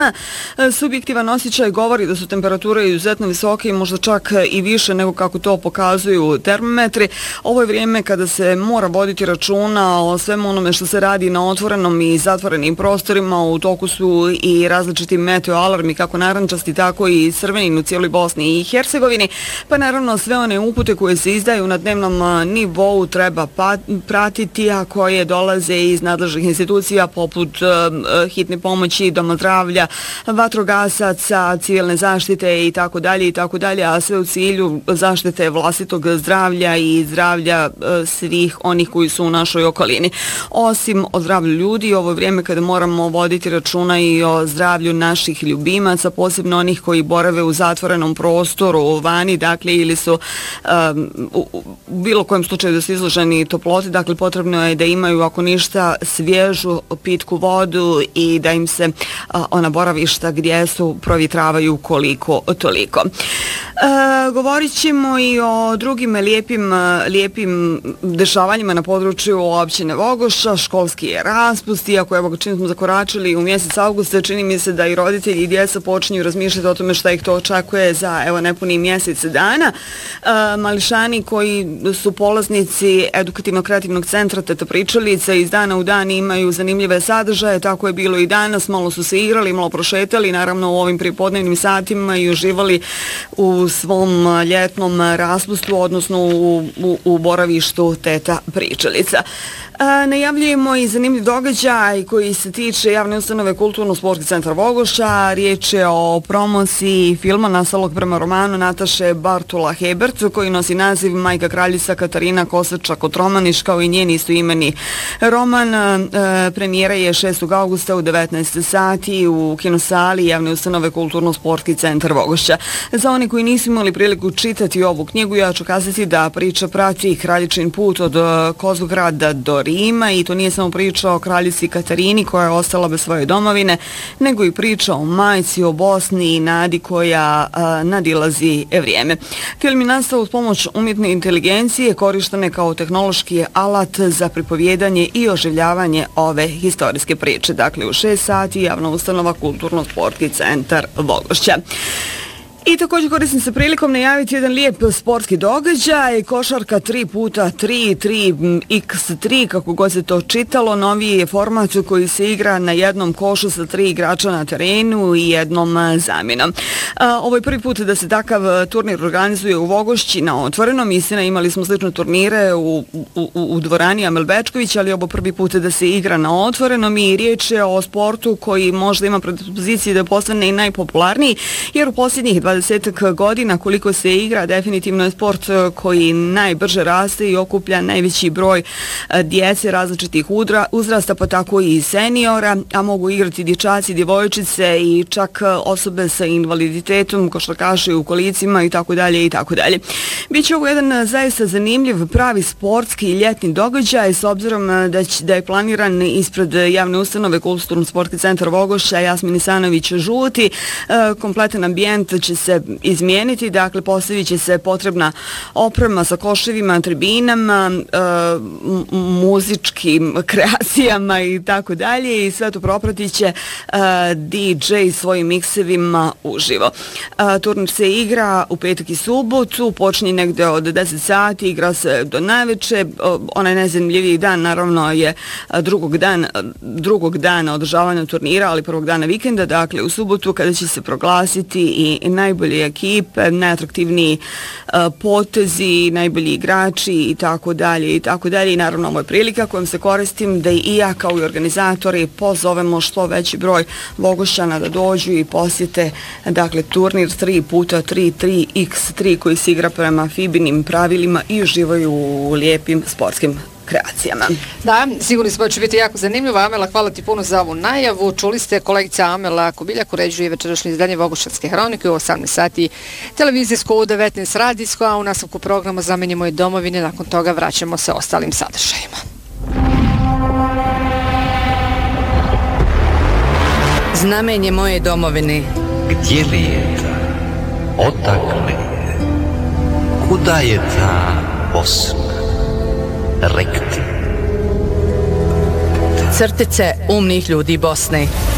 Subjektivan osjećaj govori da su temperature izuzetno visoke i možda čak i više nego kako to pokazuju termometri. Ovo je vrijeme kada se mora voditi računa o svemu onome što se radi na otvorenom i zatvorenim prostorima. U toku su i različiti meteoalarmi, kako narančasti, tako i crveni u cijeloj Bosni i Hercegovini. Pa naravno sve one upute koje se izdaju na dnevnom nivou treba pratiti, a koje dolaze iz nadležnih institucija poput hitne pomoći, doma zdravlja, vatrogasaca, civilne zaštite i tako dalje, a sve u cilju zaštite vlastitog zdravlja i zdravlja svih onih koji su u našoj okolini. Osim o zdravlju ljudi, ovo je vrijeme kada moramo voditi računa i o zdravlju naših ljubimaca, posebno onih koji borave u zatvorenom prostoru vani, dakle, ili su u bilo kojem slučaju da su izloženi toploti, dakle, potrebno je da imaju, ako ništa, svježu pitku vodu i da im se ona boravišta gdje su provjetravaju koliko toliko. Govorit ćemo i o drugim lijepim dešavanjima na području općine Vogoša. Školski je raspust, iako evo čim smo zakoračili u mjesec avgusta, čini mi se da i roditelji i djeca počinju razmišljati o tome šta ih to očekuje za evo nepuni mjesec dana. Mališani koji su polaznici edukativno-kreativnog centra Teta Pričalica iz dana u dan imaju zanimljive sadržaje, tako je bilo i danas, malo su se igrali, malo prošetali, naravno u ovim pripodnevnim satima i uživali u svom ljetnom raspustu, odnosno u boravištu Teta Pričalica. Najavljujemo i zanimljiv događaj koji se tiče javne ustanove Kulturno-sportski centar Vogoša. Riječ je o promociji filma nastalog prema romanu Nataše Bartula Hebert, koji nosi naziv Majka kraljica Katarina Kosača-Kotromaniš, kao i njen istoimeni roman. Premijera je 6. augusta u 19 sati u kinosali javne ustanove Kulturno-sportski centar Vogoša. Za oni koji nisu imali priliku čitati ovu knjigu, ja ću kazati da priča prati kraljičin put od Kozlograda do Rima, i to nije samo priča o kraljici Katarini koja je ostala bez svoje domovine, nego i priča o majci, o Bosni i nadi koja nadilazi vrijeme. Film je nastao uz pomoć umjetne inteligencije, korištene kao tehnološki alat za pripovjedanje i oživljavanje ove historijske priče. Dakle, u 6 sati javna ustanova Kulturno-sportski centar Vogošća. I također koristim se prilikom najaviti jedan lijep sportski događaj, košarka 3x3, 3x3, kako god se to čitalo. Noviji je format koji se igra na jednom košu sa 3 igrača na terenu i jednom zamjenom. Ovo je prvi put da se takav turnir organizuje u Vogošći na otvorenom. Istina, imali smo slične turnire u dvorani Amel Bečković, ali ovo prvi put da se igra na otvorenom, i riječ je o sportu koji možda ima predispozicije da postane i najpopularniji, jer u posljednjih 20 godina koliko se igra, definitivno je sport koji najbrže raste i okuplja najveći broj djece različitih uzrasta, pa tako i seniora, a mogu igrati dječaci, djevojčice i čak osobe sa invaliditetom, košarkaši u kolicima i tako dalje i tako dalje. Biće ovo jedan zaista zanimljiv, pravi sportski ljetni događaj, s obzirom da je planiran ispred javne ustanove Kulturno-sportski centar Vogošća Jasmin Isanović Žuti. Kompletan ambijent će se izmijeniti, dakle postavit će se potrebna oprema sa koševima, tribinama, muzičkim kreacijama i tako dalje, i sve to propratit će DJ svojim miksevima uživo. Turnir se igra u petak i subotu, počinje negde od 10 sati, igra se do najveće. Onaj najzanimljiviji dan naravno je drugog dana održavanja turnira, ali prvog dana vikenda, dakle u subotu, kada će se proglasiti i najbolje ekipe, najatraktivniji potezi, najbolji igrači i tako dalje i tako dalje. I naravno ovo je prilika kojom se koristim da i ja kao i organizatori pozovemo što veći broj Vogošćana da dođu i posjete, dakle, turnir 3x3, 3x3 koji se igra prema FIBA-inim pravilima i uživaju u lijepim sportskim kreacijama. Da, sigurni smo da će biti jako zanimljivo. Amela, hvala ti puno za ovu najavu. Čuli ste, kolegica Amela Kubiljak uređuje večerašnje izdanje Vogošćanske hronike u 18 sati televizijsko, u 19 radijsko, a u nastavku programa Zamenimo i domovine. Nakon toga vraćamo se ostalim sadržajima. Znamenje moje domovine. Gdje li je ta? Odakle je? Kuda je ta Bosna? Rekti. Crtice umnih ljudi Bosne.